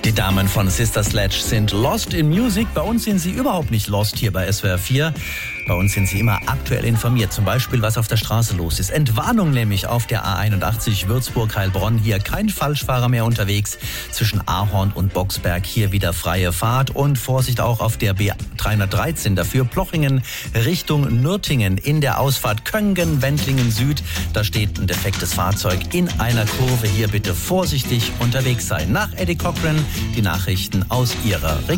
Die Damen von Sister Sledge sind lost in Music. Bei uns sind sie überhaupt nicht lost hier bei SWR 4. Bei uns sind sie immer aktuell informiert. Zum Beispiel, was auf der Straße los ist. Entwarnung nämlich auf der A81 Würzburg-Heilbronn. Hier kein Falschfahrer mehr unterwegs. Zwischen Ahorn und Boxberg hier wieder freie Fahrt. Und Vorsicht auch auf der B313. Dafür Plochingen Richtung Nürtingen. In der Ausfahrt Köngen-Wendlingen Süd. Da steht ein defektes Fahrzeug in einer Kurve. Hier bitte vorsichtig unterwegs sein. Nach Eddie Cochran die Nachrichten aus Ihrer Region.